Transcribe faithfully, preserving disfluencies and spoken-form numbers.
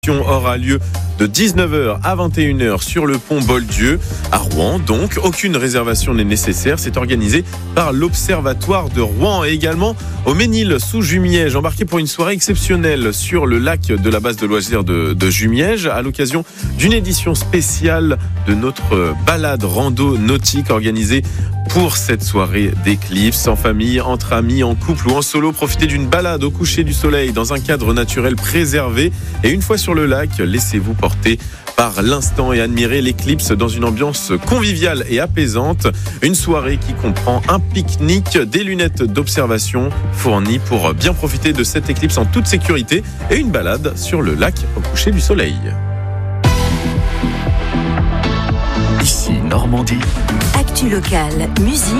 Aura lieu de dix-neuf heures à vingt et une heures sur le pont Boldieu à Rouen. Donc, aucune réservation n'est nécessaire. C'est organisé par l'Observatoire de Rouen et également au Ménil sous Jumièges. Embarqué pour une soirée exceptionnelle sur le lac de la base de loisirs de, de Jumièges à l'occasion d'une édition spéciale de notre balade rando nautique organisée pour cette soirée d'éclipse. En famille, entre amis, en couple ou en solo, profitez d'une balade au coucher du soleil dans un cadre naturel préservé. Et une fois sur le lac, laissez-vous porter par l'instant et admirez l'éclipse dans une ambiance conviviale et apaisante. Une soirée qui comprend un pique-nique, des lunettes d'observation fournies pour bien profiter de cette éclipse en toute sécurité et une balade sur le lac au coucher du soleil. Ici Normandie. Actu locale, musique.